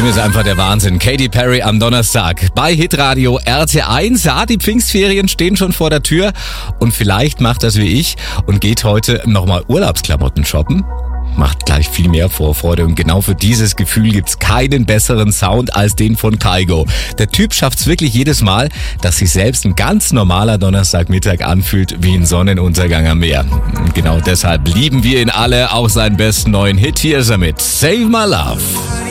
Stimme ist einfach der Wahnsinn. Katy Perry am Donnerstag bei Hitradio RT1. Ja, die Pfingstferien stehen schon vor der Tür und vielleicht macht das wie ich und geht heute nochmal Urlaubsklamotten shoppen. Macht gleich viel mehr Vorfreude und genau für dieses Gefühl gibt's keinen besseren Sound als den von Kygo. Der Typ schafft's wirklich jedes Mal, dass sich selbst ein ganz normaler Donnerstagmittag anfühlt wie ein Sonnenuntergang am Meer. Und genau deshalb lieben wir ihn alle, auch seinen besten neuen Hit. Hier ist er mit Save My Love.